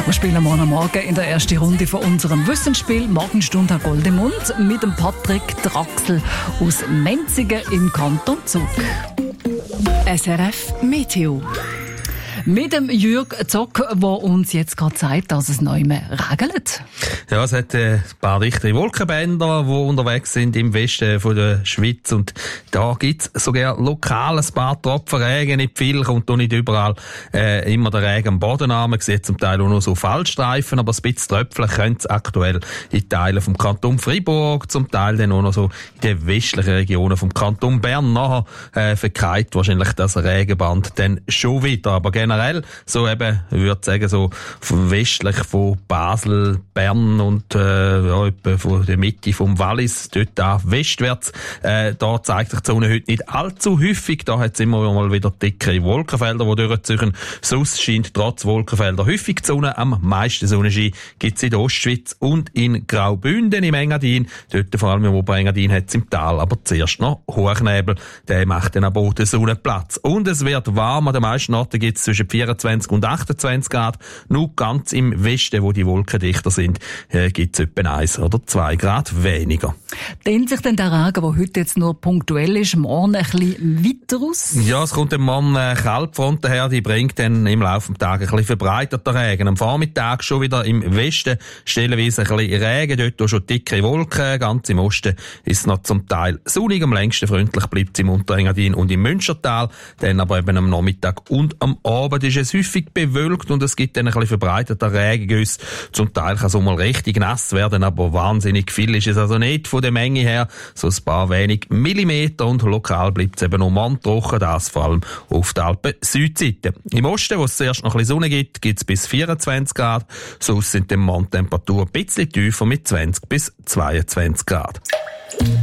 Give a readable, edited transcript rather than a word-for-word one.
Wir spielen morgen Morgen in der ersten Runde von unserem Wissensspiel Morgenstunde Goldemund mit dem Patrick Draxl aus Menzigen im Kanton Zug. SRF Meteo. Mit dem Jürg Zock, der uns jetzt gerade sagt, dass es neu mehr regnet. Ja, es hat ein paar dichte Wolkenbänder, die unterwegs sind im Westen von der Schweiz. Und da gibt's sogar lokal ein paar Tropfen Regen. Nicht viel, kommt auch nicht überall immer der Regen am Boden an. Man sieht zum Teil auch noch so Fallstreifen, aber ein bisschen tröpfeln könnte es aktuell in Teilen vom Kanton Freiburg, zum Teil dann auch noch so in den westlichen Regionen vom Kanton Bern. Nachher verkeilt wahrscheinlich das Regenband dann schon wieder. Aber generell, so eben, ich würde sagen, so westlich von Basel, Bern und etwa von der Mitte vom Wallis, dort da westwärts, da zeigt sich die Sonne heute nicht allzu häufig. Da hat es immer mal wieder dicke Wolkenfelder, die durchziehen. Sonst scheint trotz Wolkenfelder häufig die Sonne. Am meisten Sonnenschein gibt es in der Ostschweiz und in Graubünden im Engadin. Dort vor allem im Oberengadin hat es im Tal aber zuerst noch Hochnebel. Der macht dann aber auch den Sonnenplatz. Und es wird warm. An den meisten Orten gibt es zwischen 24 und 28 Grad. Nur ganz im Westen, wo die Wolken dichter sind, gibt es etwa 1 oder 2 Grad weniger. Dehnt sich denn der Regen, der heute jetzt nur punktuell ist, morgen ein bisschen weiter aus? Ja, es kommt am Morgen Kaltfront daher, die bringt dann im Laufe des Tages ein bisschen verbreiterter Regen. Am Vormittag schon wieder im Westen stellenweise ein bisschen Regen, dort auch schon dicke Wolken. Ganz im Osten ist es noch zum Teil sonnig, am längsten freundlich bleibt es im Unterengadin und im Münstertal. Dann aber eben am Nachmittag und am Abend ist es häufig bewölkt und es gibt dann ein bisschen verbreiterter Regengüsse. Zum Teil kann es auch mal richtig nass werden, aber wahnsinnig viel ist es also nicht von der Menge her. So ein paar wenig Millimeter und lokal bleibt es eben noch manntrocken, das vor allem auf der Alpen-Südseite. Im Osten, wo es zuerst noch ein bisschen Sonne gibt es bis 24 Grad. Sonst sind die Manntemperaturen ein bisschen tiefer mit 20 bis 22 Grad.